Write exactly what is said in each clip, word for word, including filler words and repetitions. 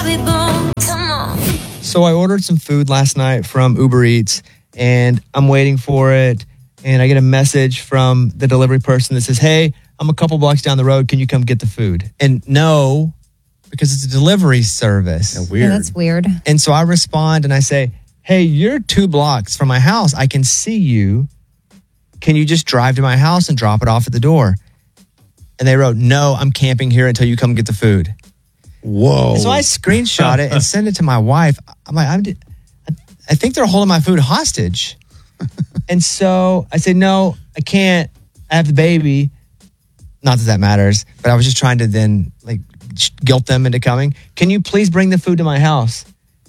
So I ordered some food last night from Uber Eats, and I'm waiting for it, and I get a message from the delivery person that says, hey, I'm a couple blocks down the road. Can you come get the food? And no, because it's a delivery service. Yeah, weird. Yeah, that's weird. And so I respond and I say, hey, you're two blocks from my house. I can see you. Can you just drive to my house and drop it off at the door? And they wrote, no, I'm camping here until you come get the food. Whoa. So I screenshot it and send it to my wife. I'm like, I'm, I think they're holding my food hostage. And so I said, no, I can't. I have the baby. Not that that matters, but I was just trying to then like guilt them into coming. Can you please bring the food to my house?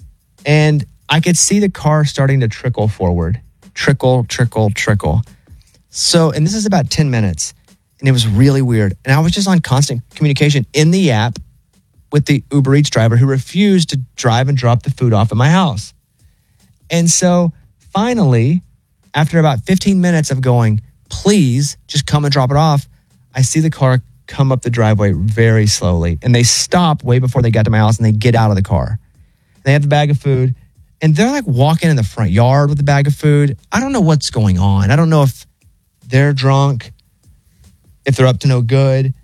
And I could see the car starting to trickle forward. Trickle, trickle, trickle. So, and this is about ten minutes. And it was really weird. And I was just on constant communication in the app with the Uber Eats driver who refused to drive and drop the food off at my house. And so finally, after about fifteen minutes of going, please just come and drop it off, I see the car come up the driveway very slowly. And they stop way before they got to my house and they get out of the car. They have the bag of food and they're like walking in the front yard with the bag of food. I don't know what's going on. I don't know if they're drunk, if they're up to no good.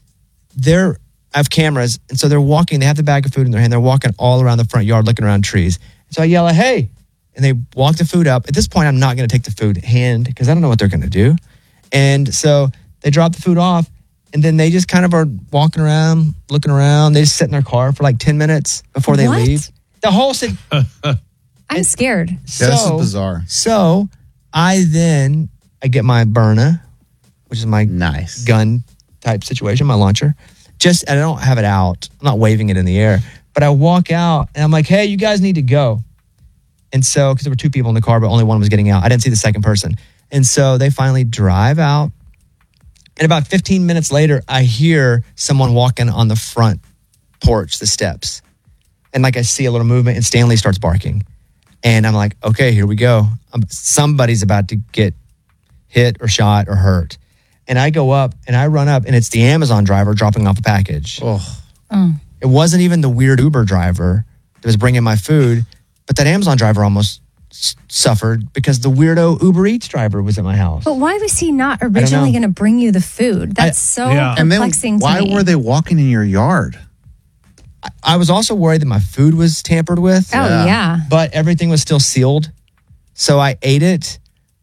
They're I have cameras, and so they're walking. They have the bag of food in their hand. They're walking all around the front yard, looking around trees. So I yell, hey, and they walk the food up. At this point, I'm not going to take the food hand because I don't know what they're going to do. And so they drop the food off, and then they just kind of are walking around, looking around. They just sit in their car for like ten minutes before they What? leave. The whole thing. I'm scared. So, Yeah, this is bizarre. So I then, I get my Byrna, which is my Nice. gun type situation, my launcher. Just, I don't have it out. I'm not waving it in the air. But I walk out and I'm like, hey, you guys need to go. And so, because there were two people in the car, but only one was getting out. I didn't see the second person. And so they finally drive out. And about fifteen minutes later, I hear someone walking on the front porch, the steps. And like I see a little movement and Stanley starts barking. And I'm like, okay, here we go. Um, somebody's about to get hit or shot or hurt. And I go up and I run up and it's the Amazon driver dropping off a package. Oh. Mm. It wasn't even the weird Uber driver that was bringing my food, but that Amazon driver almost s- suffered because the weirdo Uber Eats driver was at my house. But why was he not know. originally going to bring you the food? That's so Yeah. And then perplexing why to me. were they walking in your yard? I, I was also worried that my food was tampered with, Oh, Yeah. yeah. but everything was still sealed. So I ate it.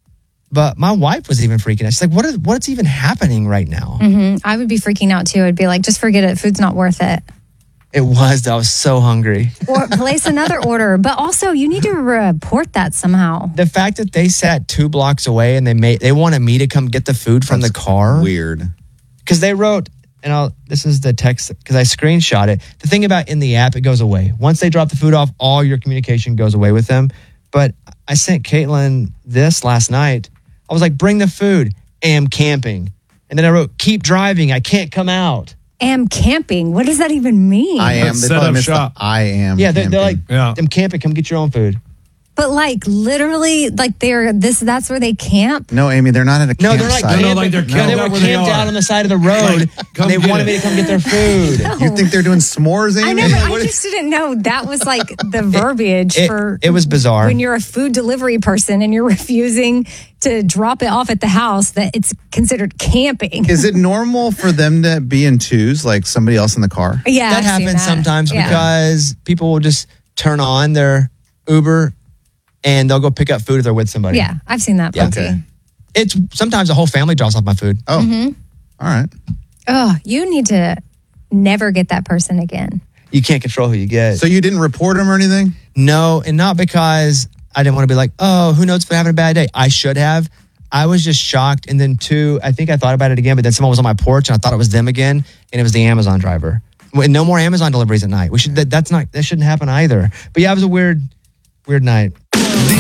But my wife was even freaking out. She's like, what is, what's even happening right now? hmm I would be freaking out too. I'd be like, just forget it. Food's not worth it. It was, I was so hungry. Or place another order. But also, you need to report that somehow. The fact that they sat two blocks away and they made they wanted me to come get the food from That's the car. Weird. Because they wrote, and I'll, this is the text, because I screenshot it. The thing about in the app, it goes away. Once they drop the food off, all your communication goes away with them. But I sent Caitlin this last night. I was like, bring the food. Am camping. And then I wrote, keep driving. I can't come out. Am camping. What does that even mean? I am. They Set probably up missed the shop. I am. Yeah, they're, they're like, camping. Yeah. I'm camping. Come get your own food. But like literally, like they're this. That's where they camp. No, Amy, they're not at a No, they're campsite. like, No, no, camping. like they're No, camped they out were where they camped are. out on the side of the road. Like, come and they get wanted it. me to come get their food. You think they're doing s'mores, Amy? I know, but What I is- just didn't know that was like the verbiage it- for. it was bizarre. when you're a food delivery person and you're refusing to drop it off at the house. That it's considered camping. Is it normal for them to be in twos, like somebody else in the car? Yeah, that I've seen happens that. sometimes Yeah. because people will just turn on their Uber and they'll go pick up food if they're with somebody. Yeah, I've seen that Yeah. plenty. Okay. It's sometimes the whole family drops off my food. Oh, Mm-hmm. all right. Oh, you need to never get that person again. You can't control who you get. So you didn't report them or anything? No, and not because I didn't want to be like, oh, who knows if I'm having a bad day. I should have. I was just shocked. And then two, I think I thought about it again, but then someone was on my porch and I thought it was them again. And it was the Amazon driver. Well, no more Amazon deliveries at night. We should, that, that's not, that shouldn't happen either. But yeah, it was a weird, weird night.